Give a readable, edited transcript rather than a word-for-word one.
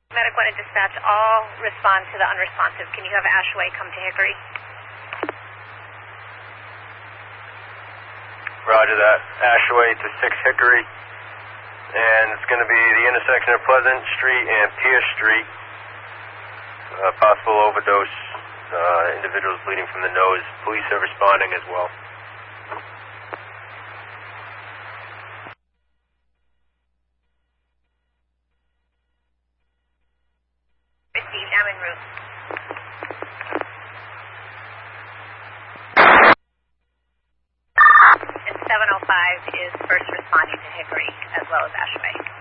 Medic 1 and dispatch, all respond to the unresponsive. Can you have Ashway come to Hickory? Roger that. Ashway to 6 Hickory. And it's going to be the intersection of Pleasant Street and Pierce Street. Possible overdose. Individuals bleeding from the nose. Police are responding as well. Received, I'm en route. And 705 is first responding to Hickory as well as Ashway.